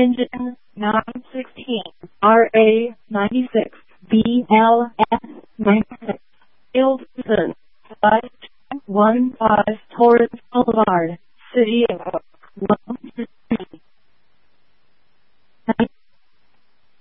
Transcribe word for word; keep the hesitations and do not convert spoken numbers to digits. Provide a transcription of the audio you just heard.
engine nine sixteen, R A ninety-six, B L S ninety-six, Hilton, five two one five Torrance Boulevard, City of Oak,